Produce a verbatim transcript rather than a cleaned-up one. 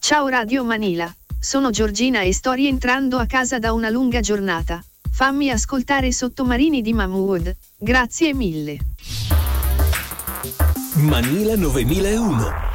Ciao Radio Manila, sono Giorgina e sto rientrando a casa da una lunga giornata. Fammi ascoltare Sottomarini di Mahmood, grazie mille. Manila novemilauno